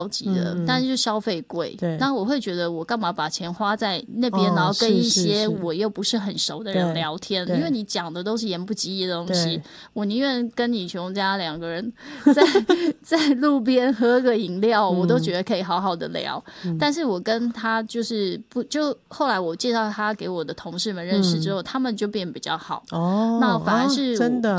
高级的，但是就消费贵。 对， 那我会觉得我干嘛把钱花在那边，然后跟一些我又不是很熟的人聊天，因为你讲的都是言不及义的东西，我宁愿跟你穷家2个人在路边喝个饮料，我都觉得可以好好的聊。但是我跟他就是不就后来我介绍他给我的同事们认识之后，他们就变比较好。那反而是